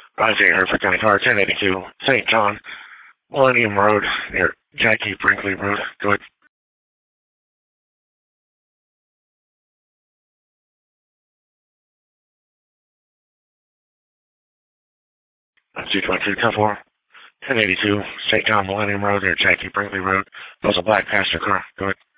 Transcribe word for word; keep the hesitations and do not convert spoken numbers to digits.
Rising Hereford County Car, ten eighty-two, Saint John, Millennium Road, near Jackie Brinkley Road. Go ahead. two twenty-two, ten four, ten eighty-two, Saint John, Millennium Road, near Jackie Brinkley Road. That was a black passenger car. Go ahead.